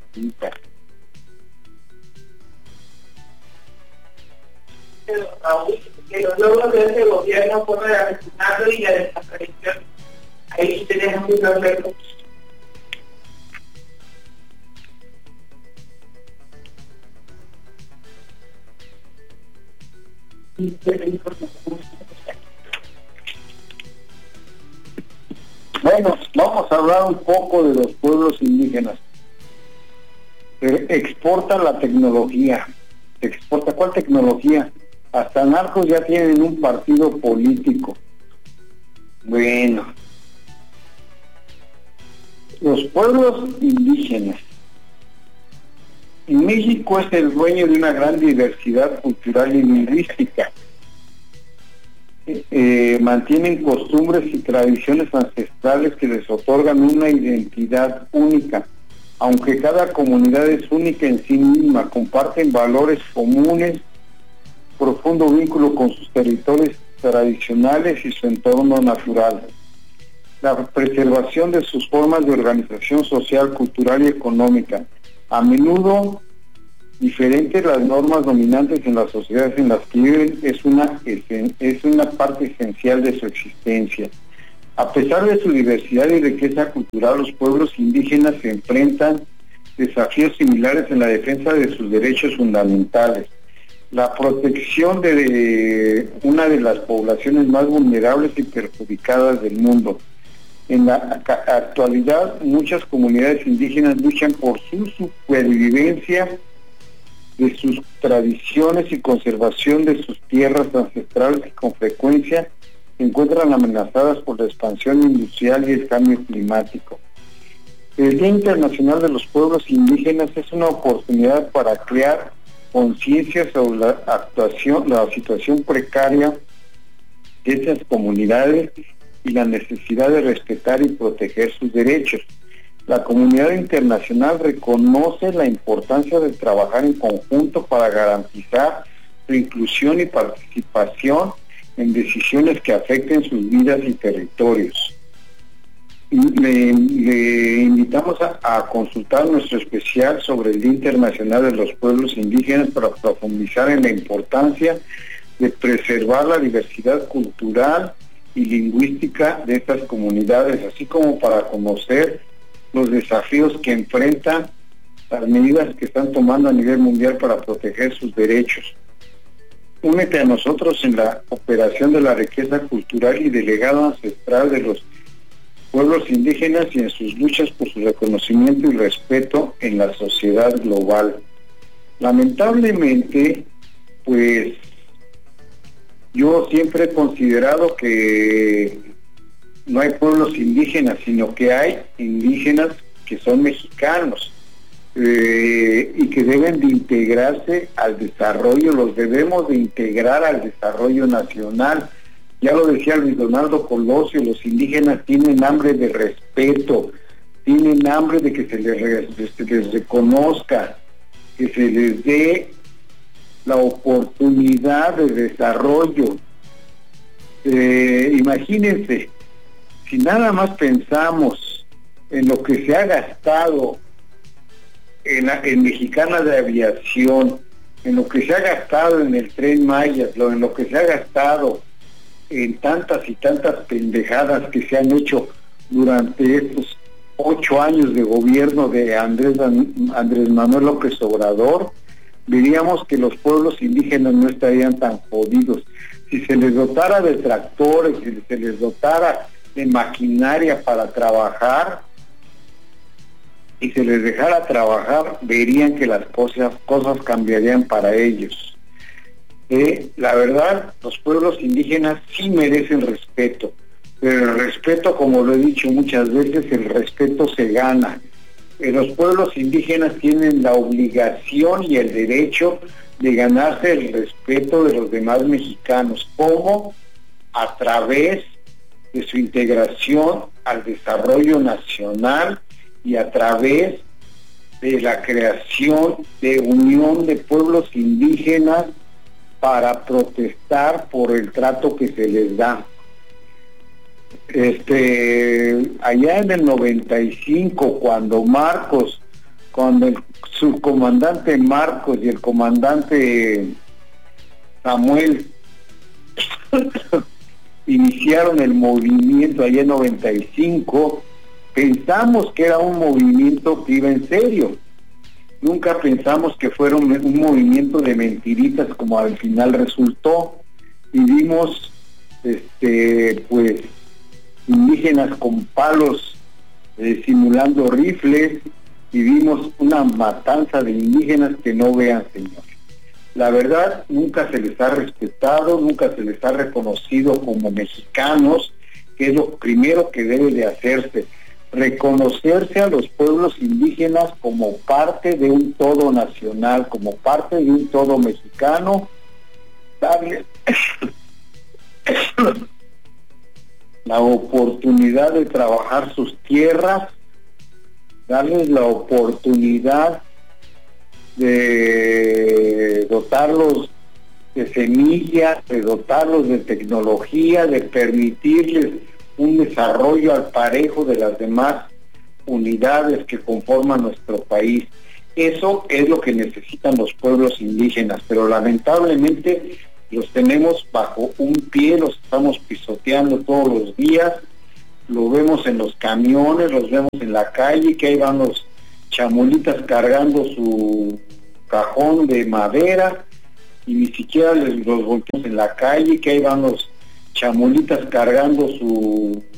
necesita. Pero aún que los logros de este gobierno fueron el asesinato y la desaparición. Ahí tenemos que verlo. Bueno, vamos a hablar un poco de los pueblos indígenas. Exportan la tecnología. ¿Exporta cuál tecnología? Hasta narcos ya tienen un partido político. Bueno, los pueblos indígenas. México es el dueño de una gran diversidad cultural y lingüística. Mantienen costumbres y tradiciones ancestrales que les otorgan una identidad única. Aunque cada comunidad es única en sí misma, comparten valores comunes, profundo vínculo con sus territorios tradicionales y su entorno natural. La preservación de sus formas de organización social, cultural y económica. A menudo diferentes las normas dominantes en las sociedades en las que viven es una parte esencial de su existencia. A pesar de su diversidad y riqueza cultural, los pueblos indígenas se enfrentan desafíos similares en la defensa de sus derechos fundamentales. La protección de una de las poblaciones más vulnerables y perjudicadas del mundo. En la actualidad, muchas comunidades indígenas luchan por su supervivencia de sus tradiciones y conservación de sus tierras ancestrales que con frecuencia se encuentran amenazadas por la expansión industrial y el cambio climático. El Día Internacional de los Pueblos Indígenas es una oportunidad para crear conciencia sobre la situación precaria de estas comunidades y la necesidad de respetar y proteger sus derechos. La comunidad internacional reconoce la importancia de trabajar en conjunto para garantizar su inclusión y participación en decisiones que afecten sus vidas y territorios. Le invitamos a consultar nuestro especial sobre el Día Internacional de los Pueblos Indígenas para profundizar en la importancia de preservar la diversidad cultural y lingüística de estas comunidades, así como para conocer los desafíos que enfrentan, las medidas que están tomando a nivel mundial para proteger sus derechos. Únete a nosotros en la operación de la riqueza cultural y del legado ancestral de los pueblos indígenas y en sus luchas por su reconocimiento y respeto en la sociedad global. Lamentablemente, pues yo siempre he considerado que no hay pueblos indígenas, sino que hay indígenas que son mexicanos y que deben de integrarse al desarrollo, los debemos de integrar al desarrollo nacional. Ya lo decía Luis Donaldo Colosio, los indígenas tienen hambre de respeto, tienen hambre de que se les reconozca, que se les dé la oportunidad de desarrollo. Imagínense, si nada más pensamos en lo que se ha gastado en Mexicana de Aviación, en lo que se ha gastado en el Tren Maya, en lo que se ha gastado en tantas y tantas pendejadas que se han hecho durante estos 8 años de gobierno de Andrés Manuel López Obrador, diríamos que los pueblos indígenas no estarían tan jodidos. Si se les dotara de tractores, si se les dotara de maquinaria para trabajar y se les dejara trabajar, verían que las cosas cambiarían para ellos. La verdad, los pueblos indígenas sí merecen respeto, pero el respeto, como lo he dicho muchas veces, el respeto se gana. Los pueblos indígenas tienen la obligación y el derecho de ganarse el respeto de los demás mexicanos, como a través de su integración al desarrollo nacional y a través de la creación de unión de pueblos indígenas para protestar por el trato que se les da. Allá en el 95, cuando Marcos cuando el subcomandante Marcos y el comandante Samuel iniciaron el movimiento allá en 95, pensamos que era un movimiento que iba en serio. Nunca pensamos que fuera un movimiento de mentiritas como al final resultó. Y vimos pues indígenas con palos simulando rifles, y vimos una matanza de indígenas que no vean, señor. La verdad, nunca se les ha respetado, nunca se les ha reconocido como mexicanos, que es lo primero que debe de hacerse, reconocerse a los pueblos indígenas como parte de un todo nacional, como parte de un todo mexicano, darles la oportunidad de trabajar sus tierras, darles la oportunidad de dotarlos de semillas, de dotarlos de tecnología, de permitirles un desarrollo al parejo de las demás unidades que conforman nuestro país. Eso es lo que necesitan los pueblos indígenas, pero lamentablemente los tenemos bajo un pie, los estamos pisoteando todos los días, lo vemos en los camiones, los vemos en la calle, que ahí van los chamulitas cargando su cajón de madera, y ni siquiera los volteamos en la calle, que ahí van los chamulitas cargando su